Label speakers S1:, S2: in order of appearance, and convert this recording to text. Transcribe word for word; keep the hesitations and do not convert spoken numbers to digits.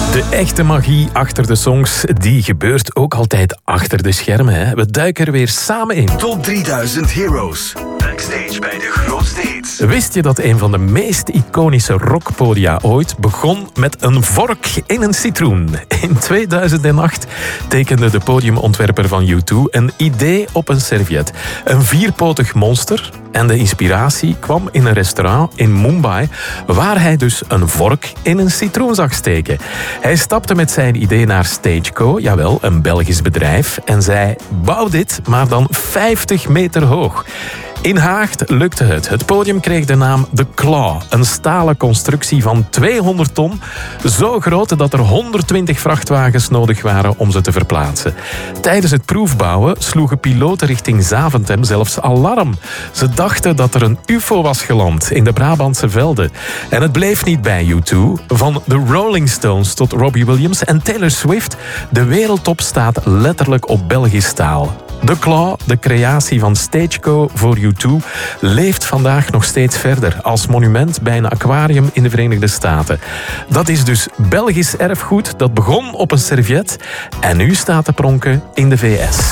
S1: De echte magie achter de songs, die gebeurt ook altijd achter de schermen. Hè? We duiken er weer samen in.
S2: Top drieduizend Heroes. Backstage bij de grootste hits.
S1: Wist je dat een van de meest iconische rockpodia ooit begon met een vork in een citroen? In tweeduizend acht tekende de podiumontwerper van U twee een idee op een serviet. Een vierpotig monster. En de inspiratie kwam in een restaurant in Mumbai, waar hij dus een vork in een citroen zag steken. Hij stapte met zijn idee naar Stageco, jawel, een Belgisch bedrijf, en zei: bouw dit, maar dan vijftig meter hoog. In Haagd lukte het. Het podium kreeg de naam The Claw, een stalen constructie van tweehonderd ton, zo groot dat er honderdtwintig vrachtwagens nodig waren om ze te verplaatsen. Tijdens het proefbouwen sloegen piloten richting Zaventem zelfs alarm. Ze dachten dat er een ufo was geland in de Brabantse velden. En het bleef niet bij U twee. Van de Rolling Stones tot Robbie Williams en Taylor Swift, de wereldtop staat letterlijk op Belgisch staal. The Claw, de creatie van Stageco voor U twee, leeft vandaag nog steeds verder als monument bij een aquarium in de Verenigde Staten. Dat is dus Belgisch erfgoed dat begon op een serviet en nu staat te pronken in de V S.